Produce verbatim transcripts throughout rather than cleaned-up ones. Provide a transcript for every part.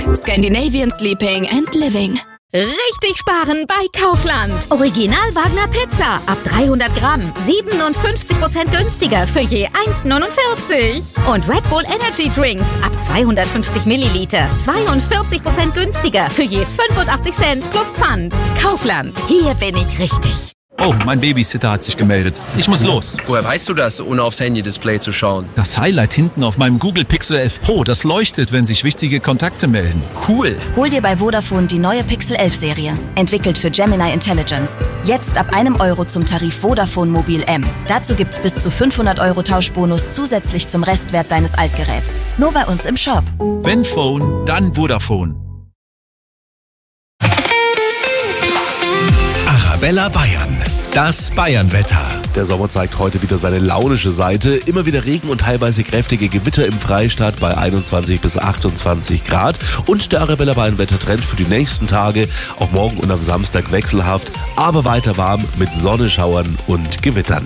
Scandinavian Sleeping and Living. Richtig sparen bei Kaufland. Original Wagner Pizza ab dreihundert Gramm. siebenundfünfzig Prozent günstiger für je eins neunundvierzig. Und Red Bull Energy Drinks ab zweihundertfünfzig Milliliter. zweiundvierzig Prozent günstiger für je fünfundachtzig Cent plus Pfand. Kaufland. Hier bin ich richtig. Oh, mein Babysitter hat sich gemeldet. Ich muss los. Woher weißt du das, ohne aufs Handy-Display zu schauen? Das Highlight hinten auf meinem Google Pixel elf Pro, das leuchtet, wenn sich wichtige Kontakte melden. Cool. Hol dir bei Vodafone die neue Pixel elf Serie. Entwickelt für Gemini Intelligence. Jetzt ab einem Euro zum Tarif Vodafone Mobil M. Dazu gibt's bis zu fünfhundert Euro Tauschbonus zusätzlich zum Restwert deines Altgeräts. Nur bei uns im Shop. Wenn Phone, dann Vodafone. Arabella Bayern, das Bayernwetter. Der Sommer zeigt heute wieder seine launische Seite. Immer wieder Regen und teilweise kräftige Gewitter im Freistaat bei einundzwanzig bis achtundzwanzig Grad. Und der Arabella Bayern-Wettertrend für die nächsten Tage, auch morgen und am Samstag wechselhaft, aber weiter warm mit Sonnenschauern und Gewittern.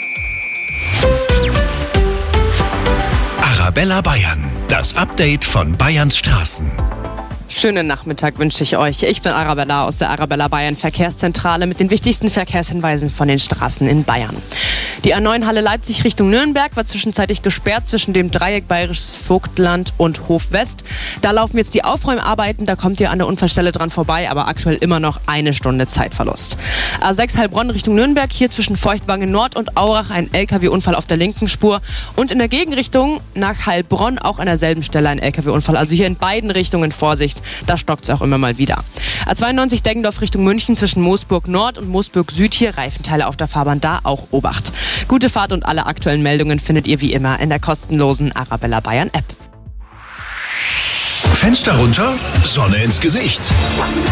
Arabella Bayern, das Update von Bayerns Straßen. Schönen Nachmittag wünsche ich euch. Ich bin Arabella aus der Arabella Bayern Verkehrszentrale mit den wichtigsten Verkehrshinweisen von den Straßen in Bayern. Die A neun Halle Leipzig Richtung Nürnberg war zwischenzeitlich gesperrt zwischen dem Dreieck Bayerisches Vogtland und Hof West. Da laufen jetzt die Aufräumarbeiten, da kommt ihr an der Unfallstelle dran vorbei, aber aktuell immer noch eine Stunde Zeitverlust. A sechs Heilbronn Richtung Nürnberg, hier zwischen Feuchtwangen Nord und Aurach ein L K W-Unfall auf der linken Spur und in der Gegenrichtung nach Heilbronn auch an derselben Stelle ein L K W-Unfall. Also hier in beiden Richtungen Vorsicht. Da stockt es auch immer mal wieder. A zweiundneunzig Deggendorf Richtung München zwischen Moosburg Nord und Moosburg Süd. Hier Reifenteile auf der Fahrbahn, da auch Obacht. Gute Fahrt und alle aktuellen Meldungen findet ihr wie immer in der kostenlosen Arabella Bayern App. Fenster runter, Sonne ins Gesicht.